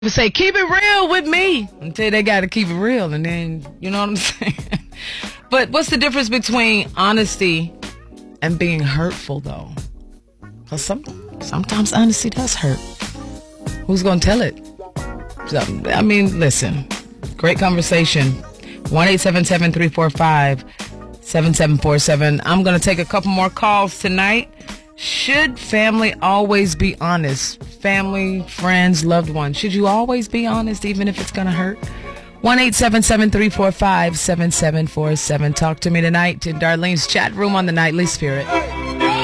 say, keep it real with me until they got to keep it real. And then, you know what I'm saying? But what's the difference between honesty and being hurtful, though? Because sometimes honesty does hurt. Who's going to tell it? So, I mean, listen, great conversation. 1-877-345-7747. I'm going to take a couple more calls tonight. Should family always be honest? Family, friends, loved ones. Should you always be honest, even if it's going to hurt? 1-877-345-7747. Talk to me tonight in Darlene's chat room on the Nightly Spirit.